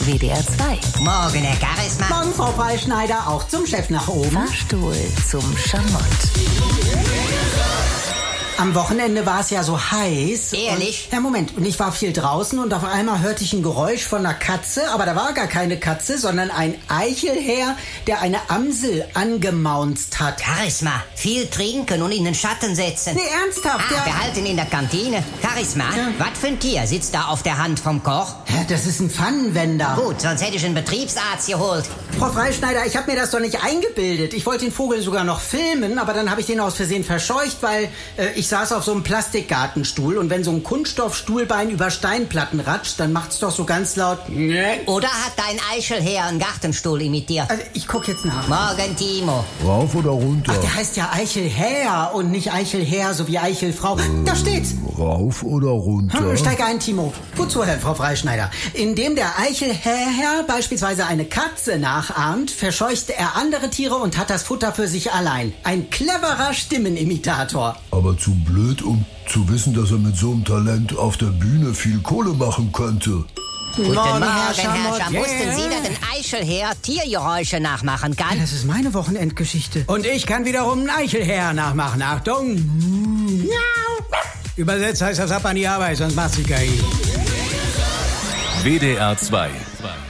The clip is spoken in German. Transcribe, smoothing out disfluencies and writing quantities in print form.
WDR 2. Morgen, Herr Charisma. Morgen, Frau Freischneider, auch zum Chef nach oben. Fahrstuhl zum Schamott. Am Wochenende war es ja so heiß. Ehrlich? Ja, Moment. Und ich war viel draußen und auf einmal hörte ich ein Geräusch von einer Katze. Aber da war gar keine Katze, sondern ein Eichelherr, der eine Amsel angemaunzt hat. Charisma, viel trinken und in den Schatten setzen. Nee, ernsthaft. Behalten in der Kantine. Charisma, was für ein Tier sitzt da auf der Hand vom Koch? Ja, das ist ein Pfannenwender. Gut, sonst hätte ich einen Betriebsarzt geholt. Frau Freischneider, ich habe mir das doch nicht eingebildet. Ich wollte den Vogel sogar noch filmen, aber dann habe ich den aus Versehen verscheucht, weil ich saß auf so einem Plastikgartenstuhl und wenn so ein Kunststoffstuhlbein über Steinplatten ratscht, dann macht's doch so ganz laut. Oder hat dein Eichelherr einen Gartenstuhl imitiert? Also ich guck jetzt nach. Morgen, Timo. Rauf oder runter? Ach, der heißt ja Eichelherr und nicht Eichelherr, so wie Eichelfrau. Da steht's. Rauf oder runter? Steig ein, Timo. Gut zuhören, Frau Freischneider. Indem der Eichelherr beispielsweise eine Katze nachahmt, verscheucht er andere Tiere und hat das Futter für sich allein. Ein cleverer Stimmenimitator. Aber zu blöd, um zu wissen, dass er mit so einem Talent auf der Bühne viel Kohle machen könnte. Guten Morgen, Herr Schamott. Scham. Wussten Sie, dass ein Eichelherr Tiergeräusche nachmachen kann? Das ist meine Wochenendgeschichte. Und ich kann wiederum einen Eichelherr nachmachen. Achtung! Übersetzt heißt das ab an die Arbeit, sonst macht sie KI. WDR 2.